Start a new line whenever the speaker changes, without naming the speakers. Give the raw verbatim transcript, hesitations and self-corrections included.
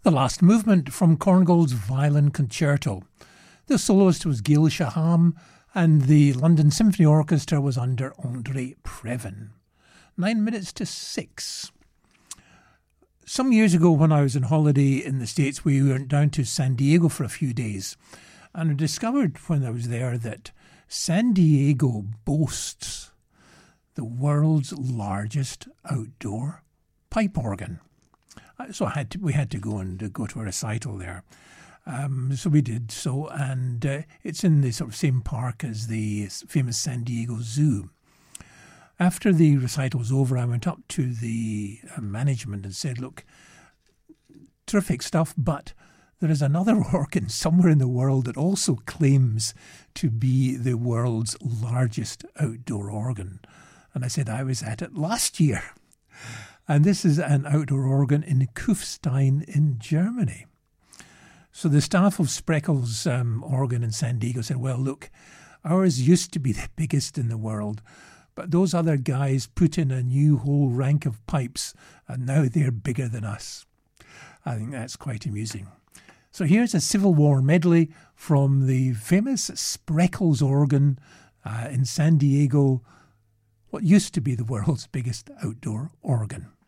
The last movement from Korngold's Violin Concerto. The soloist was Gail Shaham, and the London Symphony Orchestra was under André Previn. Nine minutes to six. Some years ago, when I was on holiday in the States, we went down to San Diego for a few days, and I discovered when I was there that San Diego boasts the world's largest outdoor pipe organ. So I had to, we had to go and go to a recital there. Um, so we did so, and uh, it's in the sort of same park as the famous San Diego Zoo. After the recital was over, I went up to the uh, management and said, look, terrific stuff, but there is another organ somewhere in the world that also claims to be the world's largest outdoor organ. And I said, I was at it last year. And this is an outdoor organ in Kufstein in Germany. So the staff of Spreckels um, organ in San Diego said, well, look, ours used to be the biggest in the world, but those other guys put in a new whole rank of pipes, and now they're bigger than us. I think that's quite amusing. So here's a Civil War medley from the famous Spreckels organ uh, in San Diego, what used to be the world's biggest outdoor organ.